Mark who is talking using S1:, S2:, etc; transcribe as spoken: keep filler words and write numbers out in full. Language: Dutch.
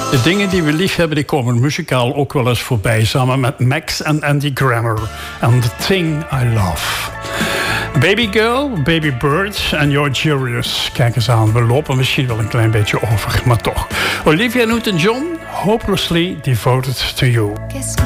S1: De dingen die we lief hebben, die komen muzikaal ook wel eens voorbij. Samen met Max en Andy Grammer. En The Thing I Love. Baby Girl, Baby Bird en You're Curious. Kijk eens aan, we lopen misschien wel een klein beetje over, maar toch. Olivia Newton-John, Hopelessly Devoted to You.